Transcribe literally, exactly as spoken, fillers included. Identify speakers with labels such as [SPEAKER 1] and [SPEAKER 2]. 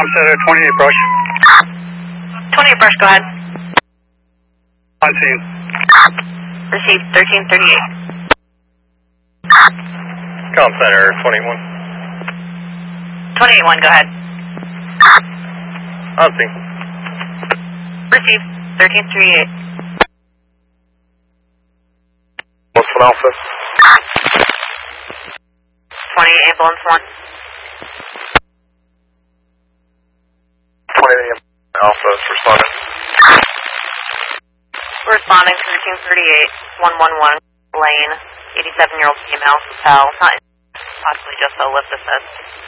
[SPEAKER 1] Offset at twenty-eight brush.
[SPEAKER 2] twenty-eight brush, go ahead.
[SPEAKER 1] On scene.
[SPEAKER 2] Received, thirteen thirty-eight.
[SPEAKER 3] Com Center, twenty-one.
[SPEAKER 2] twenty-eight one, go ahead.
[SPEAKER 3] On scene.
[SPEAKER 2] Received, thirteen thirty-eight.
[SPEAKER 3] What's one Alpha?
[SPEAKER 2] twenty, ambulance one.
[SPEAKER 3] twenty Alpha is responding.
[SPEAKER 2] Responding to thirteen thirty-eight, one one one, Lane, eighty-seven-year-old female, Sal, not possibly just a lift assist.